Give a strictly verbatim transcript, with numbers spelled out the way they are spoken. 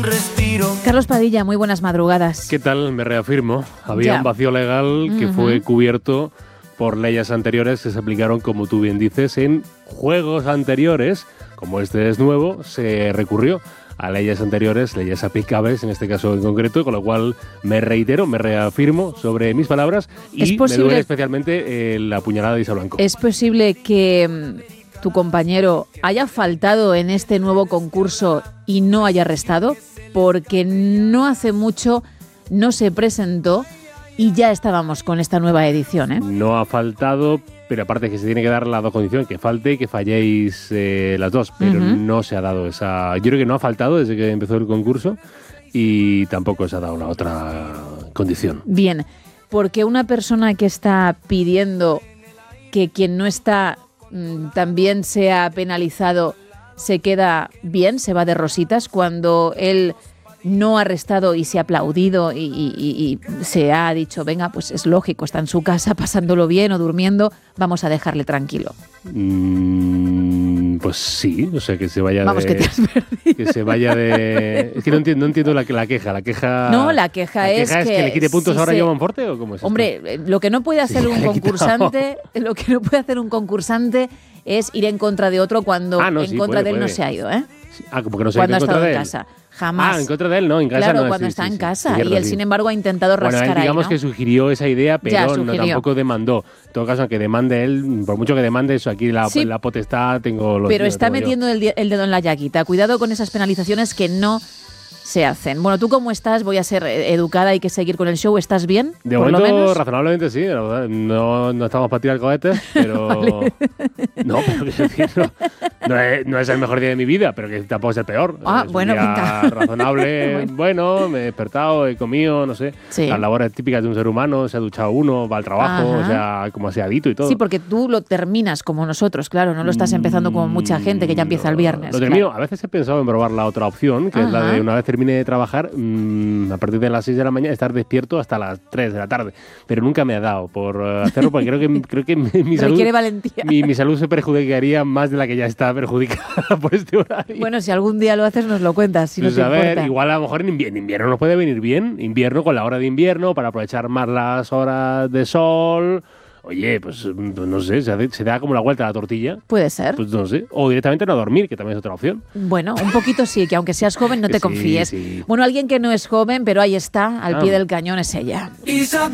respiro. Carlos Padilla, muy buenas madrugadas. ¿Qué tal? Me reafirmo. Había Ya. un vacío legal que Uh-huh. fue cubierto por leyes anteriores que se aplicaron, como tú bien dices, en juegos anteriores. Como este es nuevo, se recurrió a leyes anteriores, leyes aplicables en este caso en concreto, con lo cual me reitero, me reafirmo sobre mis palabras y ¿Es posible- me duele especialmente eh, la puñalada de Isa Blanco. ¿Es posible que mm, tu compañero haya faltado en este nuevo concurso y no haya restado? Porque no hace mucho no se presentó y ya estábamos con esta nueva edición, ¿eh? No ha faltado, pero aparte que se tiene que dar las dos condiciones, que falte y que falléis eh, las dos, pero Uh-huh. no se ha dado esa... Yo creo que no ha faltado desde que empezó el concurso y tampoco se ha dado la otra condición. Bien, porque una persona que está pidiendo que quien no está mm, también sea penalizado se queda bien, se va de rositas, cuando él no ha restado y se ha aplaudido y, y- y- y se ha dicho, venga, pues es lógico, está en su casa pasándolo bien o durmiendo, vamos a dejarle tranquilo. Mm, pues sí, o sea, que se vaya Vamos, de... que te has perdido. que se vaya de... Es que no entiendo, no entiendo la, la queja. La queja... No, la queja ¿La es queja es que que le quite puntos si ahora se- a Joan Forte o cómo es esto? Hombre, eh, lo que no puede hacer Sí, un le he quitado. concursante, lo que no puede hacer un concursante es ir en contra de otro cuando Ah, no, en sí, contra puede, de él no puede. se ha ido, ¿eh? Sí. Ah, como que no se Cuando ha en contra estado de en él. casa. Jamás. Ah, en contra de él, no, en casa Claro, no. cuando sí, está sí, en sí, casa. cierto, y él, sí. sin embargo, ha intentado Bueno, rascar él digamos ahí, ¿no? que sugirió esa idea, pero Ya, no, sugirió. tampoco demandó. En todo caso, que demande él, por mucho que demande eso, aquí la, Sí. la potestad tengo los Pero lo está tengo yo. metiendo el, di- el dedo en la llaguita. Cuidado con esas penalizaciones que no se hacen. Bueno, ¿tú cómo estás? Voy a ser eh, educada, hay que seguir con el show. ¿Estás bien? De por momento, lo menos. razonablemente sí, la verdad. No, no estamos para tirar cohetes, pero... No, pero quiero decir, no, no, es, no es el mejor día de mi vida, pero que tampoco es el peor. Ah, es un bueno, día venga. razonable, Bueno. bueno. me he despertado, he comido, no sé. Sí. Las labores típicas de un ser humano, se ha duchado uno, va al trabajo, Ajá. o sea, como aseadito y todo. Sí, porque tú lo terminas como nosotros, claro. No lo estás empezando como mucha gente que ya empieza el viernes. Lo claro. termino. A veces he pensado en probar la otra opción, que es la Ajá. de una vez termine de trabajar, mmm, a partir de las seis de la mañana, estar despierto hasta las tres de la tarde. Pero nunca me ha dado por eh, hacerlo, porque creo que, creo que mi, mi salud, Requiere valentía. mi, mi salud se perjudicaría más de la que ya está perjudicada por este horario. Bueno, si algún día lo haces, nos lo cuentas, si no Pues te a ver, importa. igual a lo mejor en invierno, en invierno nos puede venir bien, invierno con la hora de invierno, para aprovechar más las horas de sol. Oye, pues no sé, se, hace- se da como la vuelta a la tortilla. Puede ser. Pues no sé. O directamente no dormir, que también es otra opción. Bueno, un poquito sí, que aunque seas joven no te Sí, confíes. sí. Bueno, alguien que no es joven, pero ahí está, al Ah. pie del cañón, es ella. Isa